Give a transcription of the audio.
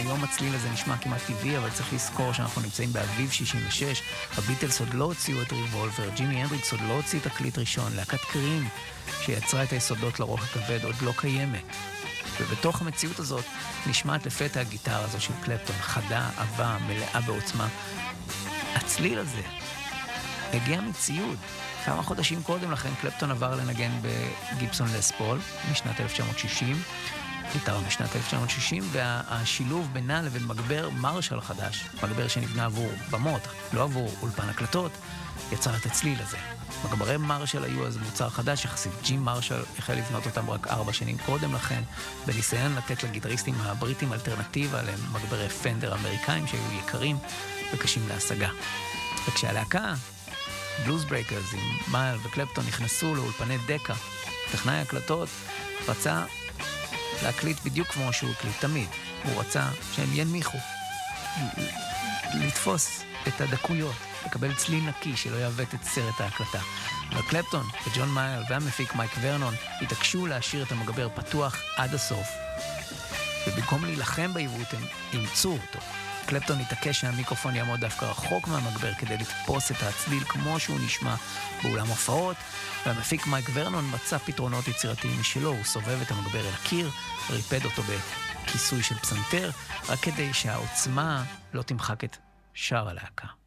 היום הצליל הזה נשמע כמעט טבעי, אבל צריך לזכור שאנחנו נמצאים באביב 66, הביטלס עוד לא הוציאו את ריבולבר, ג'ימי הנדריקס עוד לא הוציא תקליט ראשון, להקת קרים שיצרה את היסודות לרוק הכבד עוד לא קיימת. ובתוך המציאות הזאת נשמעת לפתע הגיטרה הזו של קלפטון, חדה, עבה, מלאה בעוצמה. הצליל הזה הגיע מציוד. כמה חודשים קודם לכן קלפטון עבר לנגן בגיבסון לס פול משנת 1960, גיטרה משנת 1960, והשילוב בינה לבין מגבר מרשל חדש, מגבר שנבנה עבור במות, לא עבור אולפן הקלטות, יצר את הצליל הזה. מגברי מרשל היו אז מוצר חדש יחסית. ג'ים מרשל החל לבנות אותם רק 4 שנים קודם לכן, בניסיון לתת לגיטריסטים הבריטים אלטרנטיבה למגברי פנדר אמריקאים שהיו יקרים וקשים להשגה. וכשהלהקה בלוז ברייקרס עם מייל וקלפטון נכנסו לאולפני דקה, טכנאי הקלטות רצה להקליט בדיוק כמו שהוא הקליט תמיד. הוא רצה שהם ינמיכו, לתפוס את הדקויות, לקבל צליל נקי שלא יעוות את סרט ההקלטה. אבל קלפטון וג'ון מייל והמפיק מייק ורנון התעקשו להשאיר את המגבר פתוח עד הסוף, ובמקום להילחם בעיוות הם אימצו אותו. קלפטון התעקש שהמיקרופון יעמוד דווקא רחוק מהמגבר כדי לתפוס את הצליל כמו שהוא נשמע באולם הופעות, והמפיק מייק ורנון מצא פתרונות יצירתיים משלו. הוא סובב את המגבר אל הקיר, ריפד אותו בכיסוי של פסנתר, רק כדי שהעוצמה לא תמחק את שאר הלהקה.